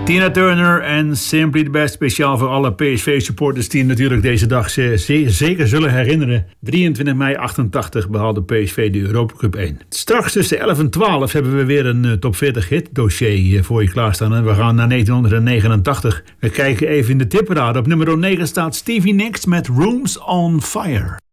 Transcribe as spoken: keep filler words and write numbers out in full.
Tina Turner en Simply the Best, speciaal voor alle P S V-supporters die natuurlijk deze dag zeer, zeker zullen herinneren. drieëntwintig mei achtentachtig behaalde P S V de Europa Cup één. Straks tussen elf en twaalf hebben we weer een uh, top veertig hit dossier voor je klaarstaan. En we gaan naar negentien negenentachtig. We kijken even in de tipperaad. Op nummer negen staat Stevie Nicks met Rooms on Fire.